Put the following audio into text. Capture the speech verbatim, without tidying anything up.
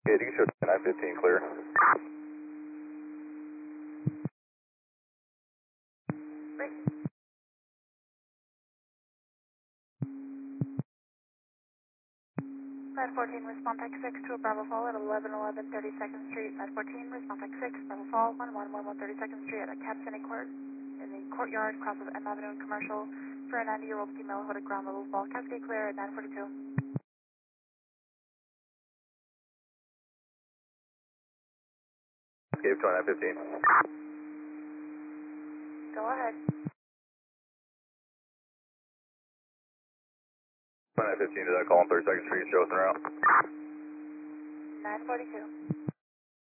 Okay, you can show nine fifteen clear. Med fourteen, respond Tech six to a Bravo Fall at eleven eleven thirty-second Street. Med fourteen, respond Tech six, Bravo Fall, one one one one thirty-second Street at a Cap City Court in the courtyard, cross of M Avenue and Commercial for a ninety-year-old female hooded ground level ball. Cascade clear at nine forty-two. Escape to nine fifteen. Go ahead. nine fifteen to that call on thirty-second Street, show us around. nine forty-two.